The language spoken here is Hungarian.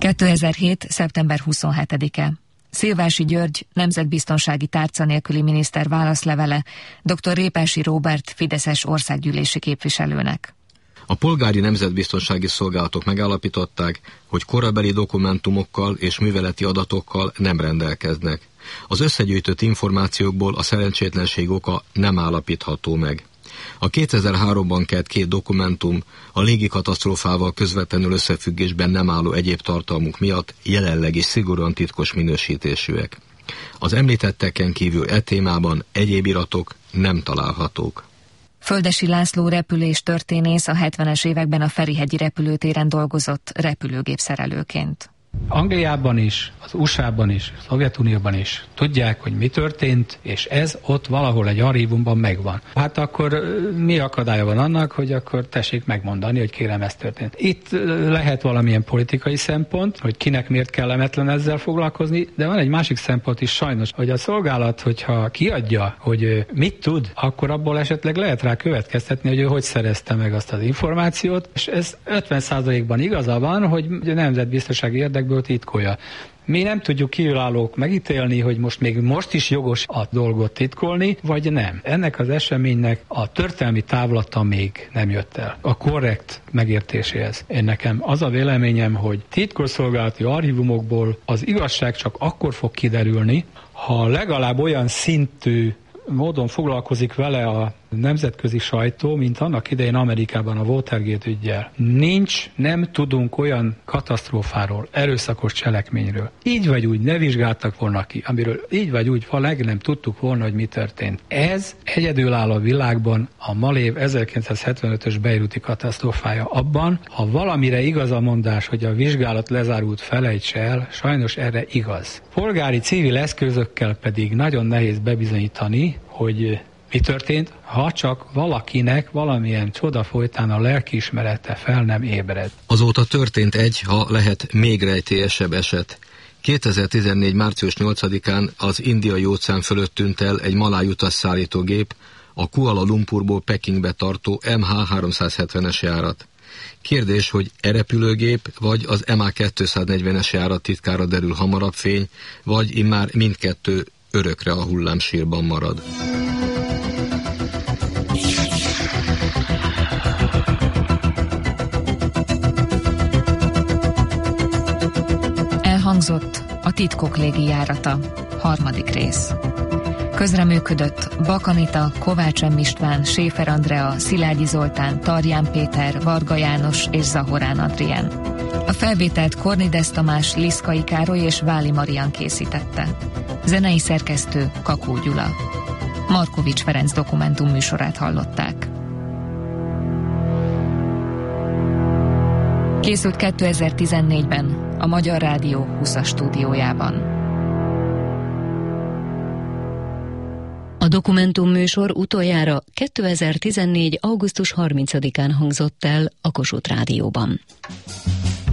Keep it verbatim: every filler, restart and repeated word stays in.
kétezer-hét. szeptember huszonhetedike. Szilvási György, nemzetbiztonsági tárca nélküli miniszter válaszlevele dr. Répási Róbert fideszes országgyűlési képviselőnek. A polgári nemzetbiztonsági szolgálatok megállapították, hogy korabeli dokumentumokkal és műveleti adatokkal nem rendelkeznek. Az összegyűjtött információkból a szerencsétlenség oka nem állapítható meg. A kétezer-háromban kelt két dokumentum a légikatasztrófával közvetlenül összefüggésben nem álló egyéb tartalmuk miatt jelenleg is szigorúan titkos minősítésűek. Az említetteken kívül e témában egyéb iratok nem találhatók. Földesi László repüléstörténész a hetvenes években a Ferihegyi repülőtéren dolgozott repülőgépszerelőként. Angliában is, az u es á-ban is, a Szovjetunióban is tudják, hogy mi történt, és ez ott valahol egy archívumban megvan. Hát akkor mi akadálya van annak, hogy akkor tessék megmondani, hogy kérem, ez történt. Itt lehet valamilyen politikai szempont, hogy kinek miért kellemetlen ezzel foglalkozni, de van egy másik szempont is sajnos, hogy a szolgálat, hogyha kiadja, hogy mit tud, akkor abból esetleg lehet rá következtetni, hogy ő hogy szerezte meg azt az információt, és ez ötven százalékban igaza van, hogy a nemzetbiztonsági érdekből titkolja. Mi nem tudjuk kívülállók megítélni, hogy most még most is jogos a dolgot titkolni, vagy nem. Ennek az eseménynek a történelmi távlata még nem jött el. A korrekt megértéséhez. Én nekem az a véleményem, hogy titkosszolgálati archívumokból az igazság csak akkor fog kiderülni, ha legalább olyan szintű módon foglalkozik vele a nemzetközi sajtó, mint annak idején Amerikában a Watergate üggyel. Nincs, nem tudunk olyan katasztrófáról, erőszakos cselekményről. Így vagy úgy ne vizsgáltak volna ki, amiről így vagy úgy valószínűleg nem tudtuk volna, hogy mi történt. Ez egyedüláll a világban a Malév ezerkilencszázhetvenötös beiruti katasztrófája abban, ha valamire igaz a mondás, hogy a vizsgálat lezárult, felejtse el, sajnos erre igaz. Polgári civil eszközökkel pedig nagyon nehéz bebizonyítani, hogy mi történt, ha csak valakinek valamilyen csoda folytán a lelkiismerete fel nem ébred. Azóta történt egy, ha lehet még rejtélyesebb eset. kétezer-tizennégy. március nyolcadikán az Indiai óceán fölött tűnt el egy maláj utasszállító gép, a Kuala Lumpurból Pekingbe tartó em há háromszázhetvenes járat. Kérdés, hogy e repülőgép vagy az em há kétszáznegyvenes járat titkára derül hamarabb fény, vagy immár mindkettő örökre a hullámsírban marad. Elhangzott a Titkok légijárata, harmadik rész. Közreműködött Bakanita, Kovács M. István, Séfer Andrea, Szilágyi Zoltán, Tarján Péter, Varga János és Zahorán Adrien. A felvételt Kornides Tamás, Liszkai Károly és Váli Marian készítette. Zenei szerkesztő Kakó Gyula. Markovics Ferenc dokumentum műsorát hallották. Készült kétezer-tizennégyben a Magyar Rádió huszas stúdiójában. A dokumentumműsor utoljára kétezer-tizennégy. augusztus harmincadikán hangzott el a Kossuth Rádióban.